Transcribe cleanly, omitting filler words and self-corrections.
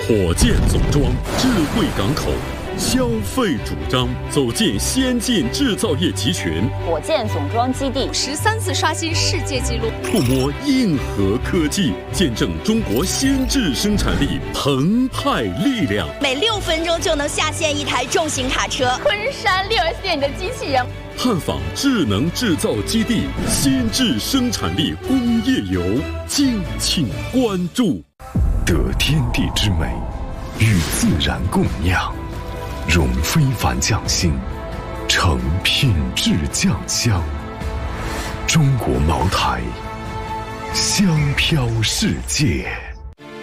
火箭总装，智慧港口，消费主张，走进先进制造业集群。 火箭总装基地 13次刷新世界纪录， 触摸硬核科技，见证中国先制生产力澎湃力量。 每6分钟就能下线一台重型卡车。 昆山6S店里的机器人。 探访智能制造基地，先制生产力工业游，敬请关注。 得天地之美，与自然共酿，融非凡匠心，成品质酱香。中国茅台，香飘世界。